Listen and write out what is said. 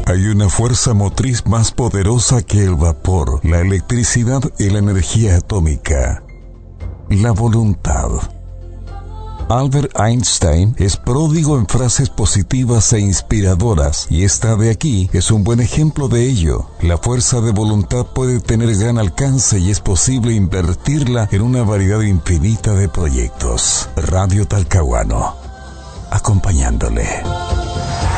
Hay una fuerza motriz más poderosa que el vapor, la electricidad y la energía atómica: la voluntad. Albert Einstein es pródigo en frases positivas e inspiradoras, y esta de aquí es un buen ejemplo de ello. La fuerza de voluntad puede tener gran alcance y es posible invertirla en una variedad infinita de proyectos. Radio Talcahuano, acompañándole.